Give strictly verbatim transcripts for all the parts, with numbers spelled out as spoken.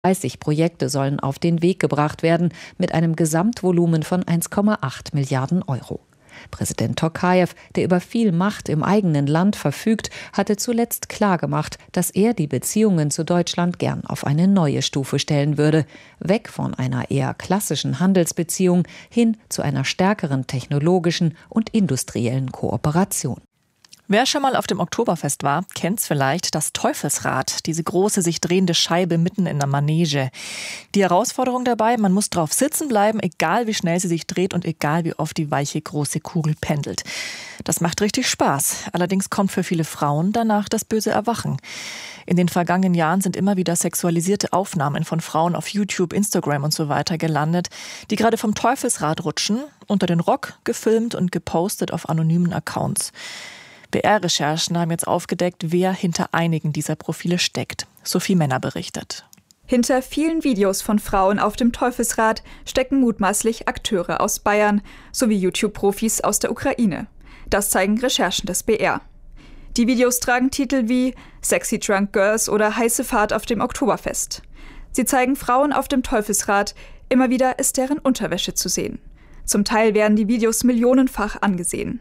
dreißig Projekte sollen auf den Weg gebracht werden, mit einem Gesamtvolumen von eins Komma acht Milliarden Euro. Präsident Tokajew, der über viel Macht im eigenen Land verfügt, hatte zuletzt klargemacht, dass er die Beziehungen zu Deutschland gern auf eine neue Stufe stellen würde, weg von einer eher klassischen Handelsbeziehung hin zu einer stärkeren technologischen und industriellen Kooperation. Wer schon mal auf dem Oktoberfest war, kennt's vielleicht, das Teufelsrad, diese große, sich drehende Scheibe mitten in der Manege. Die Herausforderung dabei, man muss drauf sitzen bleiben, egal wie schnell sie sich dreht und egal wie oft die weiche, große Kugel pendelt. Das macht richtig Spaß. Allerdings kommt für viele Frauen danach das böse Erwachen. In den vergangenen Jahren sind immer wieder sexualisierte Aufnahmen von Frauen auf YouTube, Instagram und so weiter gelandet, die gerade vom Teufelsrad rutschen, unter den Rock gefilmt und gepostet auf anonymen Accounts. B R-Recherchen haben jetzt aufgedeckt, wer hinter einigen dieser Profile steckt. Sophie Männer berichtet. Hinter vielen Videos von Frauen auf dem Teufelsrad stecken mutmaßlich Akteure aus Bayern sowie YouTube-Profis aus der Ukraine. Das zeigen Recherchen des B R. Die Videos tragen Titel wie Sexy Drunk Girls oder Heiße Fahrt auf dem Oktoberfest. Sie zeigen Frauen auf dem Teufelsrad, immer wieder ist deren Unterwäsche zu sehen. Zum Teil werden die Videos millionenfach angesehen.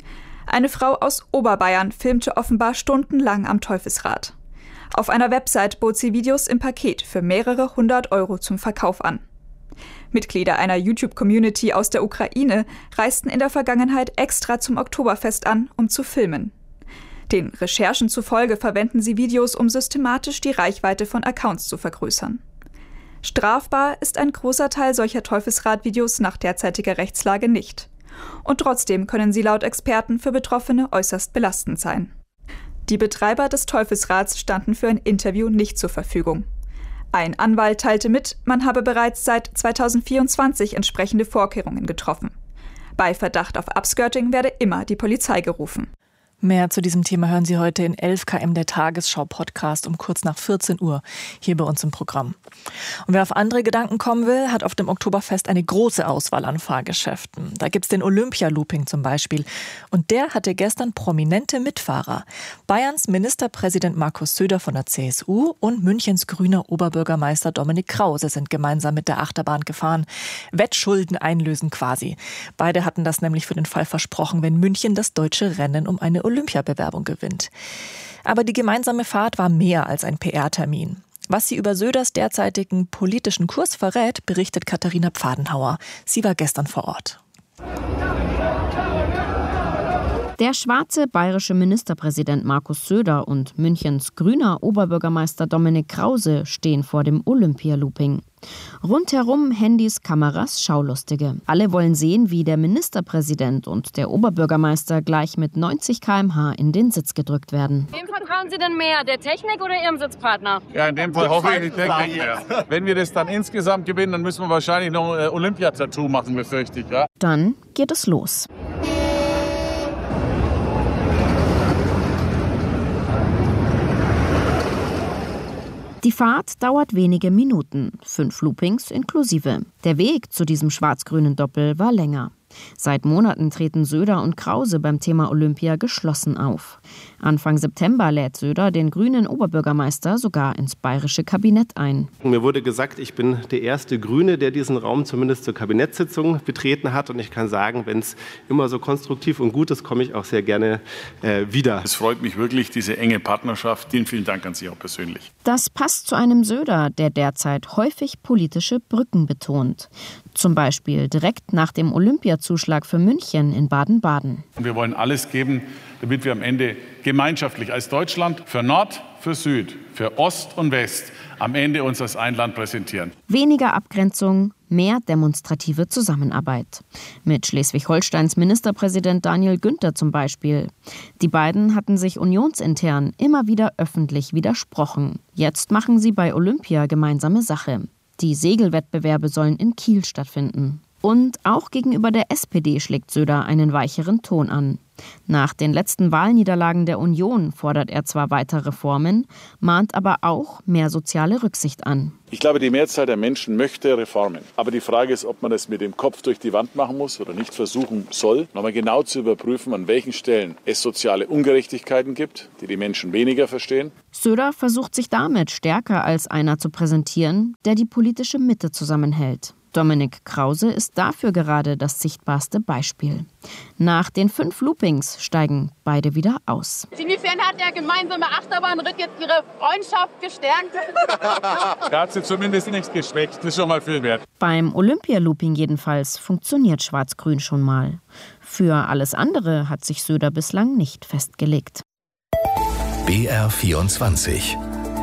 Eine Frau aus Oberbayern filmte offenbar stundenlang am Teufelsrad. Auf einer Website bot sie Videos im Paket für mehrere hundert Euro zum Verkauf an. Mitglieder einer YouTube-Community aus der Ukraine reisten in der Vergangenheit extra zum Oktoberfest an, um zu filmen. Den Recherchen zufolge verwenden sie Videos, um systematisch die Reichweite von Accounts zu vergrößern. Strafbar ist ein großer Teil solcher Teufelsrad-Videos nach derzeitiger Rechtslage nicht. Und trotzdem können sie laut Experten für Betroffene äußerst belastend sein. Die Betreiber des Teufelsrads standen für ein Interview nicht zur Verfügung. Ein Anwalt teilte mit, man habe bereits seit zweitausendvierundzwanzig entsprechende Vorkehrungen getroffen. Bei Verdacht auf Upskirting werde immer die Polizei gerufen. Mehr zu diesem Thema hören Sie heute in elf Kilometer der Tagesschau-Podcast um kurz nach vierzehn Uhr hier bei uns im Programm. Und wer auf andere Gedanken kommen will, hat auf dem Oktoberfest eine große Auswahl an Fahrgeschäften. Da gibt's den Olympia-Looping zum Beispiel. Und der hatte gestern prominente Mitfahrer. Bayerns Ministerpräsident Markus Söder von der C S U und Münchens grüner Oberbürgermeister Dominik Krause sind gemeinsam mit der Achterbahn gefahren. Wettschulden einlösen quasi. Beide hatten das nämlich für den Fall versprochen, wenn München das deutsche Rennen um eine Olympiabewerbung gewinnt. Aber die gemeinsame Fahrt war mehr als ein P R-Termin. Was sie über Söders derzeitigen politischen Kurs verrät, berichtet Katharina Pfadenhauer. Sie war gestern vor Ort. Der schwarze bayerische Ministerpräsident Markus Söder und Münchens grüner Oberbürgermeister Dominik Krause stehen vor dem Olympia-Looping. Rundherum Handys, Kameras, Schaulustige. Alle wollen sehen, wie der Ministerpräsident und der Oberbürgermeister gleich mit neunzig Kilometer pro Stunde in den Sitz gedrückt werden. Wem vertrauen Sie denn mehr, der Technik oder Ihrem Sitzpartner? Ja, in dem Fall hoffe ich die Technik mehr. Wenn wir das dann insgesamt gewinnen, dann müssen wir wahrscheinlich noch ein Olympia-Tattoo machen, befürchte ich. Ja? Dann geht es los. Die Fahrt dauert wenige Minuten, fünf Loopings inklusive. Der Weg zu diesem schwarz-grünen Doppel war länger. Seit Monaten treten Söder und Krause beim Thema Olympia geschlossen auf. Anfang September lädt Söder den grünen Oberbürgermeister sogar ins bayerische Kabinett ein. Mir wurde gesagt, ich bin der erste Grüne, der diesen Raum zumindest zur Kabinettssitzung betreten hat. Und ich kann sagen, wenn es immer so konstruktiv und gut ist, komme ich auch sehr gerne äh, wieder. Es freut mich wirklich, diese enge Partnerschaft. Vielen, vielen Dank an Sie auch persönlich. Das passt zu einem Söder, der derzeit häufig politische Brücken betont. Zum Beispiel direkt nach dem Olympiazuschlag für München in Baden-Baden. Wir wollen alles geben, damit wir am Ende gemeinschaftlich als Deutschland für Nord, für Süd, für Ost und West am Ende uns als ein Land präsentieren. Weniger Abgrenzung, mehr demonstrative Zusammenarbeit. Mit Schleswig-Holsteins Ministerpräsident Daniel Günther zum Beispiel. Die beiden hatten sich unionsintern immer wieder öffentlich widersprochen. Jetzt machen sie bei Olympia gemeinsame Sache. Die Segelwettbewerbe sollen in Kiel stattfinden. Und auch gegenüber der S P D schlägt Söder einen weicheren Ton an. Nach den letzten Wahlniederlagen der Union fordert er zwar weiter Reformen, mahnt aber auch mehr soziale Rücksicht an. Ich glaube, die Mehrzahl der Menschen möchte Reformen. Aber die Frage ist, ob man das mit dem Kopf durch die Wand machen muss oder nicht versuchen soll, nochmal genau zu überprüfen, an welchen Stellen es soziale Ungerechtigkeiten gibt, die die Menschen weniger verstehen. Söder versucht sich damit stärker als einer zu präsentieren, der die politische Mitte zusammenhält. Dominik Krause ist dafür gerade das sichtbarste Beispiel. Nach den fünf Loopings steigen beide wieder aus. Inwiefern hat der gemeinsame Achterbahnritt jetzt Ihre Freundschaft gestärkt? Da hat sie zumindest nichts geschwächt. Das ist schon mal viel wert. Beim Olympia-Looping jedenfalls funktioniert Schwarz-Grün schon mal. Für alles andere hat sich Söder bislang nicht festgelegt. B R vierundzwanzig.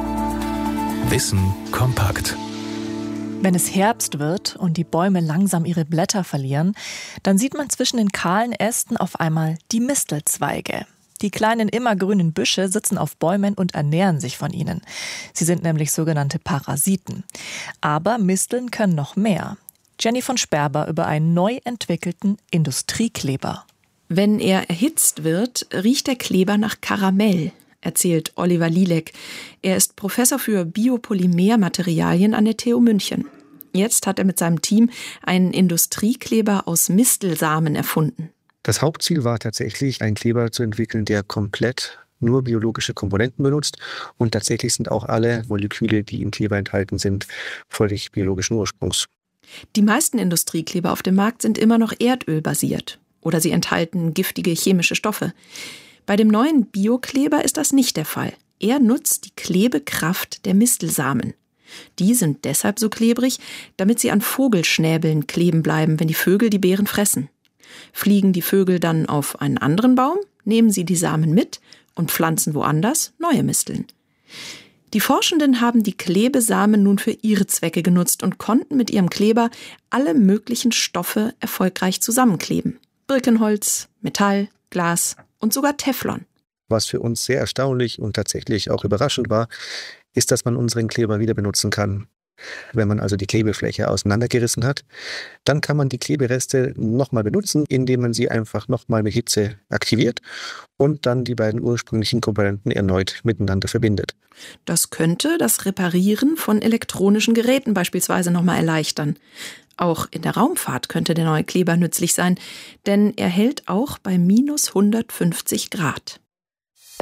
Wissen kompakt. Wenn es Herbst wird und die Bäume langsam ihre Blätter verlieren, dann sieht man zwischen den kahlen Ästen auf einmal die Mistelzweige. Die kleinen immergrünen Büsche sitzen auf Bäumen und ernähren sich von ihnen. Sie sind nämlich sogenannte Parasiten. Aber Misteln können noch mehr. Jenny von Sperber über einen neu entwickelten Industriekleber. Wenn er erhitzt wird, riecht der Kleber nach Karamell, erzählt Oliver Lielek. Er ist Professor für Biopolymermaterialien an der T U München. Jetzt hat er mit seinem Team einen Industriekleber aus Mistelsamen erfunden. Das Hauptziel war tatsächlich, einen Kleber zu entwickeln, der komplett nur biologische Komponenten benutzt. Und tatsächlich sind auch alle Moleküle, die im Kleber enthalten sind, völlig biologischen Ursprungs. Die meisten Industriekleber auf dem Markt sind immer noch erdölbasiert oder sie enthalten giftige chemische Stoffe. Bei dem neuen Biokleber ist das nicht der Fall. Er nutzt die Klebekraft der Mistelsamen. Die sind deshalb so klebrig, damit sie an Vogelschnäbeln kleben bleiben, wenn die Vögel die Beeren fressen. Fliegen die Vögel dann auf einen anderen Baum, nehmen sie die Samen mit und pflanzen woanders neue Misteln. Die Forschenden haben die Klebesamen nun für ihre Zwecke genutzt und konnten mit ihrem Kleber alle möglichen Stoffe erfolgreich zusammenkleben. Birkenholz, Metall, Glas und sogar Teflon. Was für uns sehr erstaunlich und tatsächlich auch überraschend war, ist, dass man unseren Kleber wieder benutzen kann. Wenn man also die Klebefläche auseinandergerissen hat, dann kann man die Klebereste nochmal benutzen, indem man sie einfach nochmal mit Hitze aktiviert und dann die beiden ursprünglichen Komponenten erneut miteinander verbindet. Das könnte das Reparieren von elektronischen Geräten beispielsweise nochmal erleichtern. Auch in der Raumfahrt könnte der neue Kleber nützlich sein, denn er hält auch bei minus hundertfünfzig Grad.